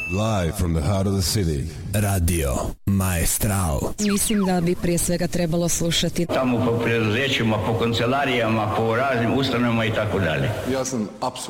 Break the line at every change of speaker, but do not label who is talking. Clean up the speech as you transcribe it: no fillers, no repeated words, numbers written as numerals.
Live from the heart of the city.
Radio Maestral.
Mislim da bi prije svega trebalo slušati
tamo po preduzećima, po kancelarijama, po raznim ustanovama i tako dalje.
Ja sam apsolutno